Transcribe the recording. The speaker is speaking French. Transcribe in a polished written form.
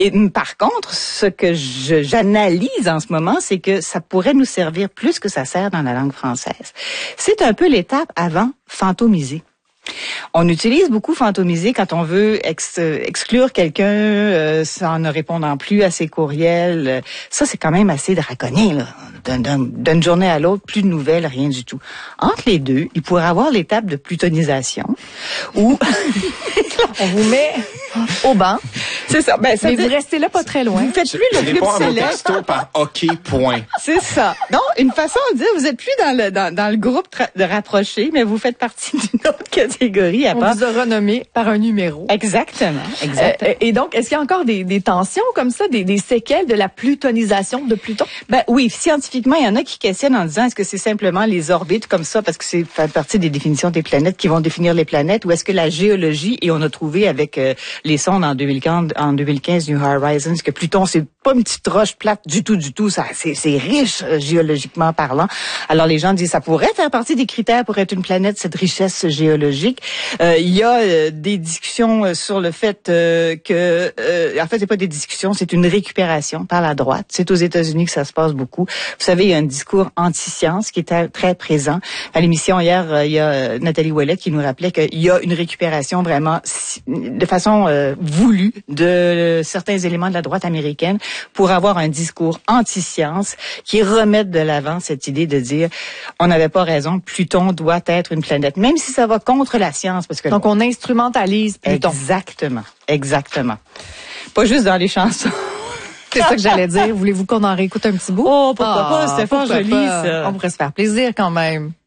Et par contre, ce que j'analyse en ce moment, c'est que ça pourrait nous servir plus que ça sert dans la langue française. C'est un peu l'étape avant fantomiser. On utilise beaucoup fantomiser quand on veut exclure quelqu'un en ne répondant plus à ses courriels. Ça, c'est quand même assez draconien, là. D'une journée à l'autre, plus de nouvelles, rien du tout. Entre les deux, il pourrait avoir l'étape de plutonisation où on vous met au banc. C'est ça. Ben, ça mais vous restez là pas très loin. Vous faites plus le club céleste. Par OK, point. C'est ça. Non, une façon de dire, vous êtes plus dans le groupe de rapprochés, mais vous faites partie d'une autre catégorie à part. On vous a renommé par un numéro. Exactement. Et donc, est-ce qu'il y a encore des tensions comme ça, des séquelles de la plutonisation de Pluton? Ben oui, scientifiquement, il y en a qui questionnent en disant est-ce que c'est simplement les orbites comme ça, parce que c'est fait partie des définitions des planètes qui vont définir les planètes, ou est-ce que la géologie, et on a trouvé avec les sondes en 2015 New Horizons que Pluton, c'est pas une petite roche plate du tout, ça c'est riche géologiquement parlant. Alors les gens disent ça pourrait faire partie des critères pour être une planète, cette richesse géologique. Il y a des discussions sur le fait que en fait c'est pas des discussions, c'est une récupération par la droite. C'est aux États-Unis que ça se passe beaucoup. Vous savez, il y a un discours anti-science qui était très présent. À l'émission hier, il y a Nathalie Ouellet qui nous rappelait qu'il y a une récupération vraiment de façon voulue de certains éléments de la droite américaine pour avoir un discours anti-science qui remette de l'avant cette idée de dire on n'avait pas raison, Pluton doit être une planète, même si ça va contre la science. Parce que donc on instrumentalise Pluton. Exactement. Pas juste dans les chansons. C'est ça que j'allais dire. Voulez-vous qu'on en réécoute un petit bout? Oh, pourquoi pas? C'était fort joli, ça. On pourrait se faire plaisir quand même.